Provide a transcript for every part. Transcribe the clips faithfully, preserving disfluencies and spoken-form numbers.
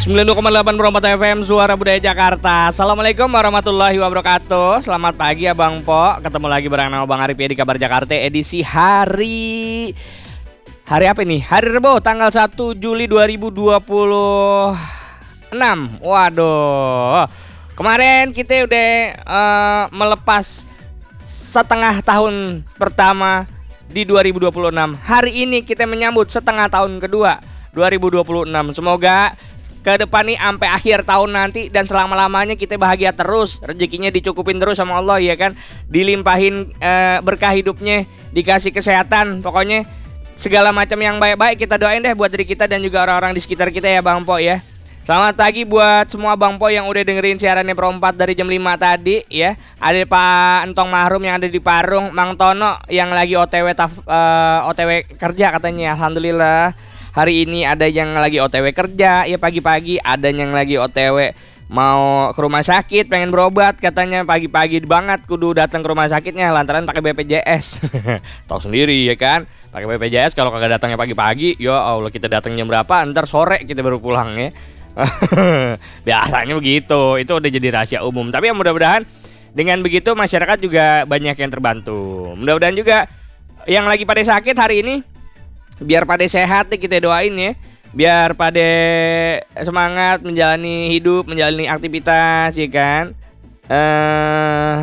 sembilan puluh dua koma delapan Perompat F M Suara Budaya Jakarta. Assalamualaikum warahmatullahi wabarakatuh. Selamat pagi Abang Po. Ketemu lagi bareng nama Bang Arif ya di Kabar Jakarta edisi hari Hari apa nih? Hari Rebo tanggal satu Juli dua ribu dua puluh enam. Waduh. Kemarin kita udah uh, melepas setengah tahun pertama di dua ribu dua puluh enam. Hari ini kita menyambut setengah tahun kedua dua ribu dua puluh enam. Semoga ke depan nih sampai akhir tahun nanti dan selama-lamanya kita bahagia terus, rezekinya dicukupin terus sama Allah ya kan, dilimpahin eh, berkah hidupnya, dikasih kesehatan, pokoknya segala macam yang baik-baik kita doain deh buat diri kita dan juga orang-orang di sekitar kita ya Bang Po ya. Selamat pagi buat semua Bang Po yang udah dengerin siarannya Perompat dari jam lima tadi ya. Ada Pak Entong Mahrum yang ada di Parung, Mang Tono yang lagi O T W taf, uh, O T W kerja katanya. Alhamdulillah. Hari ini ada yang lagi O T W kerja ya pagi-pagi, ada yang lagi O T W mau ke rumah sakit pengen berobat katanya, pagi-pagi banget kudu datang ke rumah sakitnya lantaran pakai B P J S. Tahu sendiri ya kan, pakai B P J S kalau kagak datangnya pagi-pagi, ya Allah kita datang jam berapa, ntar sore kita baru pulang ya. Biasanya begitu, itu udah jadi rahasia umum. Tapi ya mudah-mudahan dengan begitu masyarakat juga banyak yang terbantu. Mudah-mudahan juga yang lagi pada sakit hari ini biar pada sehat nih kita doain ya. Biar pada semangat menjalani hidup, menjalani aktivitas ya kan. uh,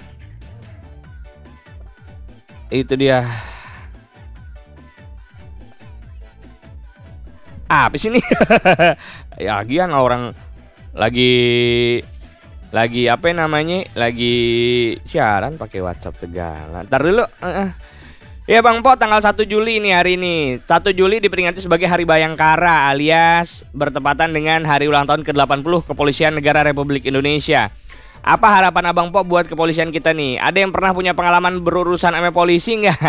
Itu dia. Apa sih nih? Ya gian orang lagi Lagi apa namanya, lagi siaran pakai WhatsApp segala. Ntar dulu uh, ya Bang Po, tanggal satu Juli ini hari ini. satu Juli diperingati sebagai Hari Bayangkara alias bertepatan dengan hari ulang tahun ke delapan puluh Kepolisian Negara Republik Indonesia. Apa harapan Abang Po buat kepolisian kita nih? Ada yang pernah punya pengalaman berurusan sama polisi nggak?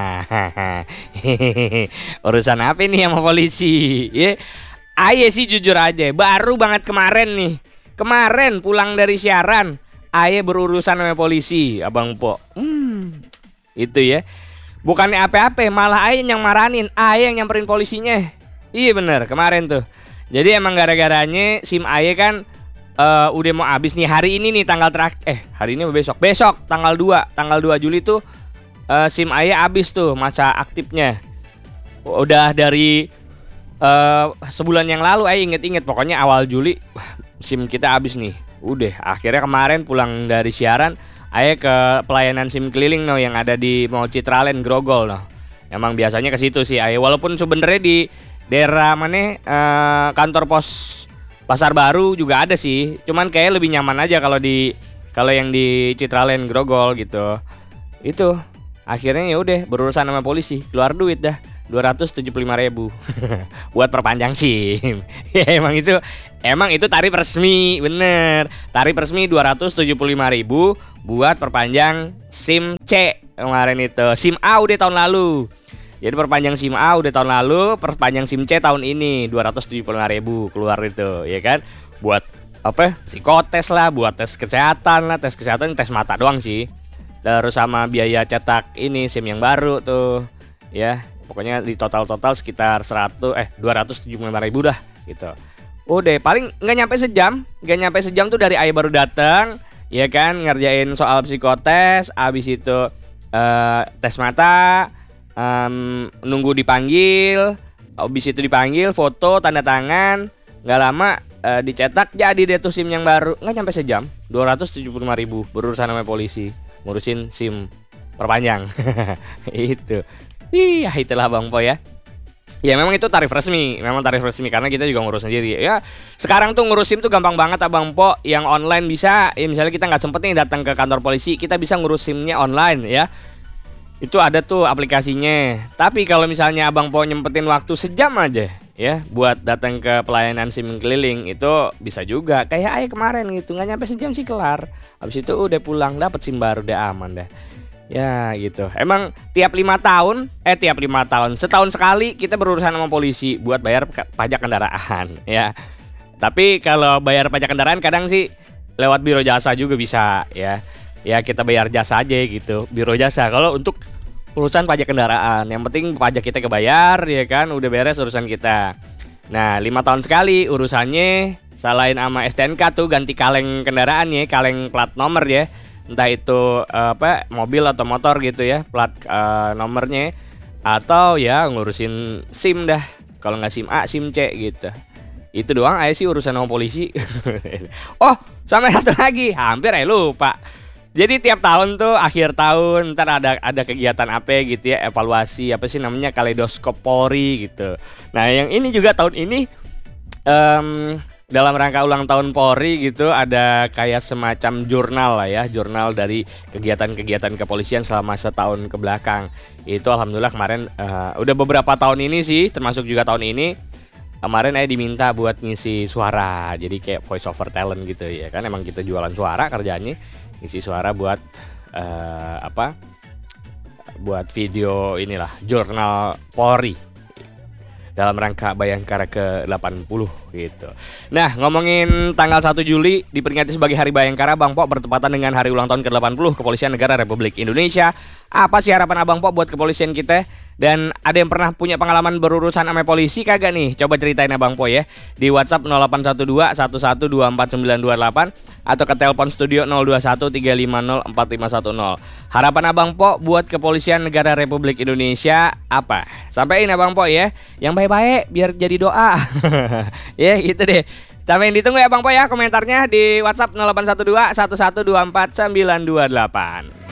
Urusan apa nih sama polisi? Ya, Aye sih jujur aja, baru banget kemarin nih. Kemarin pulang dari siaran, Aye berurusan sama polisi, Abang Po. Hmm, itu ya. Bukannya apa-apa, malah Aye yang maranin, Aye yang nyamperin polisinya. Iya bener, kemarin tuh. Jadi emang gara-garanya SIM Aye kan uh, udah mau habis nih hari ini nih tanggal terakhir. Eh hari ini besok? Besok tanggal dua. Tanggal dua Juli tuh uh, SIM Aye habis tuh masa aktifnya. Udah dari uh, sebulan yang lalu Aye inget-inget. Pokoknya awal Juli SIM kita habis nih. Udah akhirnya kemarin pulang dari siaran Aye ke pelayanan SIM keliling no yang ada di Mall Citraland Grogol no. Emang biasanya ke situ sih Aye, walaupun sebenarnya di daerah mana eh, kantor pos Pasar Baru juga ada sih. Cuman kayak lebih nyaman aja kalau di kalau yang di Citraland Grogol gitu. Itu akhirnya ya udah berurusan sama polisi, keluar duit dah dua ratus tujuh puluh lima ribu buat perpanjang SIM. Ya emang itu emang itu tarif resmi, bener. Tarif resmi dua ratus tujuh puluh lima ribu buat perpanjang SIM C kemarin itu. SIM A udah tahun lalu. Jadi perpanjang SIM A udah tahun lalu, perpanjang SIM C tahun ini dua ratus tujuh puluh lima ribu keluar itu, ya kan? Buat apa? Psikotes lah, buat tes kesehatan lah, tes kesehatan tes mata doang sih. Terus sama biaya cetak ini SIM yang baru tuh, ya. Pokoknya di total-total sekitar seratus eh dua ratus tujuh puluh lima ribu dah gitu. Udah paling nggak nyampe sejam, nggak nyampe sejam tuh dari Aye baru datang, ya kan, ngerjain soal psikotes, abis itu uh, tes mata, um, nunggu dipanggil, abis itu dipanggil, foto, tanda tangan, nggak lama uh, dicetak jadi deh tuh SIM yang baru, nggak nyampe sejam, dua ratus tujuh puluh lima ribu berurusan sama polisi, ngurusin SIM perpanjang. Itu. Iya itulah Bang Po ya. Ya memang itu tarif resmi, memang tarif resmi karena kita juga ngurus sendiri. Ya sekarang tuh ngurus SIM tuh gampang banget Abang Po. Yang online bisa, ya misalnya kita nggak sempet nih datang ke kantor polisi, kita bisa ngurus SIM-nya online ya. Itu ada tuh aplikasinya. Tapi kalau misalnya Abang Po nyempetin waktu sejam aja ya buat datang ke pelayanan SIM keliling, itu bisa juga. Kayak Aye kemarin gitu, nggak nyampe sejam sih kelar. Habis itu udah pulang dapat SIM baru, udah aman dah. Ya gitu. Emang tiap lima tahun, eh tiap lima tahun, setahun sekali kita berurusan sama polisi buat bayar pajak kendaraan, ya. Tapi kalau bayar pajak kendaraan kadang sih lewat biro jasa juga bisa, ya. Ya kita bayar jasa aja gitu, biro jasa. Kalau untuk urusan pajak kendaraan, yang penting pajak kita kebayar, ya kan, udah beres urusan kita. Nah, lima tahun sekali urusannya. Selain sama S T N K tuh ganti kaleng kendaraan ya, kaleng plat nomor ya. Entah itu eh, apa mobil atau motor gitu ya, plat eh, nomornya. Atau ya ngurusin SIM dah. Kalau nggak SIM A, SIM C gitu. Itu doang aja sih urusan sama polisi. Oh, sama satu lagi, hampir ya lupa. Jadi tiap tahun tuh akhir tahun ntar ada ada kegiatan apa gitu ya, evaluasi apa sih namanya, kaleidoskop Polri gitu. Nah, yang ini juga tahun ini em, dalam rangka ulang tahun Polri gitu, ada kayak semacam jurnal lah ya, jurnal dari kegiatan-kegiatan kepolisian selama setahun ke belakang. Itu alhamdulillah kemarin eh, udah beberapa tahun ini sih, termasuk juga tahun ini. Kemarin saya diminta buat ngisi suara, jadi kayak voice over talent gitu ya kan, emang kita jualan suara kerjaannya, ngisi suara buat eh, apa? Buat video inilah jurnal Polri dalam rangka Bayangkara ke delapan puluh gitu. Nah, ngomongin tanggal satu Juli diperingati sebagai Hari Bayangkara, Bang Po, bertepatan dengan hari ulang tahun ke delapan puluh Kepolisian Negara Republik Indonesia. Apa sih harapan Abang Po buat kepolisian kita? Dan ada yang pernah punya pengalaman berurusan sama polisi kagak nih? Coba ceritain Abang Po ya. Di WhatsApp nol delapan satu dua satu satu dua empat sembilan dua delapan atau ke telepon studio nol dua satu tiga lima nol empat lima satu nol. Harapan Abang Po buat kepolisian negara Republik Indonesia apa? Sampaiin Abang Po ya. Yang baik-baik biar jadi doa. Ya gitu deh. Sampai ditunggu ya Bang Po ya komentarnya di WhatsApp nol delapan satu dua satu satu dua empat sembilan dua delapan.